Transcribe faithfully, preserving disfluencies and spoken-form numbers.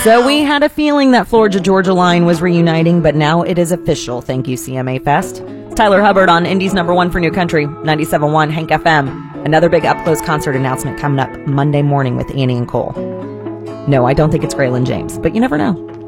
So we had a feeling that Florida Georgia Line was reuniting, but now it is official. Thank you, C M A Fest. Tyler Hubbard on Indy's number one for New Country, ninety-seven point one Hank F M. Another big up-close concert announcement coming up Monday morning with Annie and Cole. No, I don't think it's Graylin James, but you never know.